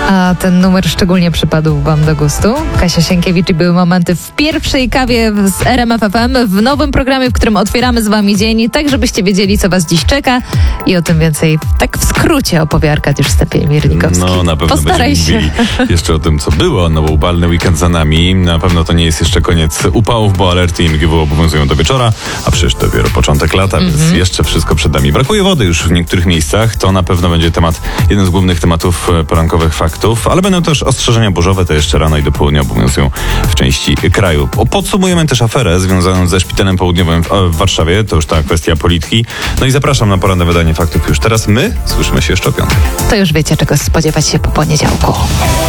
A ten numer szczególnie przypadł wam do gustu? Kasia Sienkiewicz i były momenty w pierwszej kawie z RMF FM, w nowym programie, w którym otwieramy z wami dzień, tak żebyście wiedzieli, co was dziś czeka i o tym więcej tak w skrócie opowie Arkadiusz Stępień-Miernikowski. No na pewno Postaraj będziemy mówili jeszcze o tym, co było, no bo upalny weekend za nami. Na pewno to nie jest jeszcze koniec upałów, bo alerty i MGW obowiązują do wieczora, a przecież dopiero początek lata, więc jeszcze wszystko przed nami. Brakuje wody już w niektórych miejscach, to na pewno będzie jeden z głównych tematów porankowych faktów, ale będą też ostrzeżenia burzowe, to jeszcze rano i do południa obowiązują w części kraju. Podsumujemy też aferę związaną ze Szpitalem Południowym w Warszawie, to już ta kwestia polityki. No i zapraszam na poranne wydanie faktów już teraz. My słyszymy się jeszcze o 5:00. To już wiecie, czego spodziewać się po poniedziałku.